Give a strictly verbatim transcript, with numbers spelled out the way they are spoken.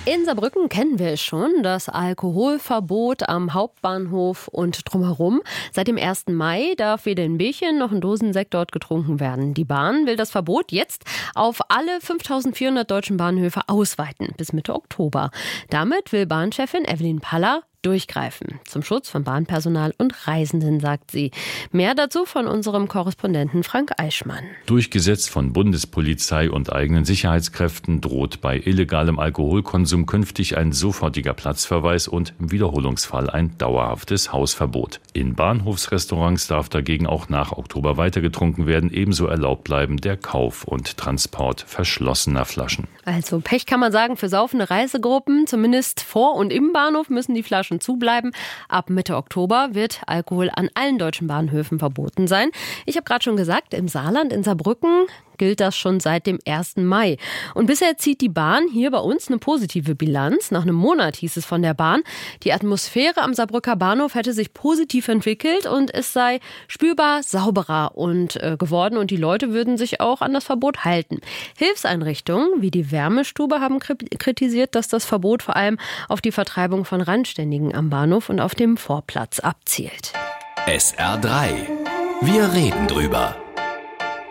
In Saarbrücken kennen wir es schon, das Alkoholverbot am Hauptbahnhof und drumherum. Seit dem ersten Mai darf weder in Bierchen noch in Dosensekt dort getrunken werden. Die Bahn will das Verbot jetzt auf alle fünftausendvierhundert deutschen Bahnhöfe ausweiten, bis Mitte Oktober. Damit will Bahnchefin Evelyn Paller durchgreifen. Zum Schutz von Bahnpersonal und Reisenden, sagt sie. Mehr dazu von unserem Korrespondenten Frank Eichmann. Durchgesetzt von Bundespolizei und eigenen Sicherheitskräften droht bei illegalem Alkoholkonsum künftig ein sofortiger Platzverweis und im Wiederholungsfall ein dauerhaftes Hausverbot. In Bahnhofsrestaurants darf dagegen auch nach Oktober weiter getrunken werden. Ebenso erlaubt bleiben der Kauf und Transport verschlossener Flaschen. Also Pech kann man sagen für saufende Reisegruppen. Zumindest vor und im Bahnhof müssen die Flaschen zubleiben. Ab Mitte Oktober wird Alkohol an allen deutschen Bahnhöfen verboten sein. Ich habe gerade schon gesagt, im Saarland, in Saarbrücken, gilt das schon seit dem ersten Mai. Und bisher zieht die Bahn hier bei uns eine positive Bilanz. Nach einem Monat hieß es von der Bahn, die Atmosphäre am Saarbrücker Bahnhof hätte sich positiv entwickelt und es sei spürbar sauberer und äh, geworden und die Leute würden sich auch an das Verbot halten. Hilfseinrichtungen wie die Wärmestube haben kritisiert, dass das Verbot vor allem auf die Vertreibung von Randständigen am Bahnhof und auf dem Vorplatz abzielt. S R drei. Wir reden drüber.